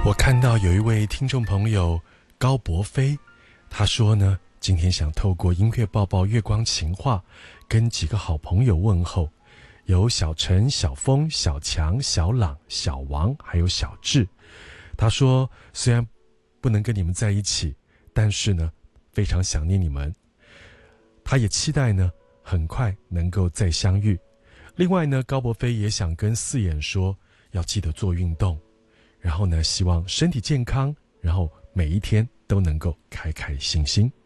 我看到有一位听众朋友高博飞，他说呢，今天想透过音乐抱抱月光情话，跟几个好朋友问候，有小陈、小峰、小强、小朗、小王，还有小智。他说，虽然不能跟你们在一起，但是呢，非常想念你们。他也期待呢，很快能够再相遇。另外呢，高博飞也想跟四眼说，要记得做运动。然后呢，希望身体健康，然后每一天都能够开开心心。